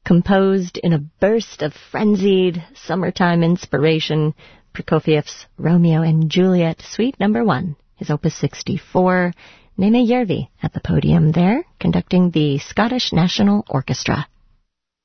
Composed in a burst of frenzied summertime inspiration, Prokofiev's Romeo and Juliet, Suite No. 1, his Opus 64, Nene Järvi at the podium there, conducting the Scottish National Orchestra.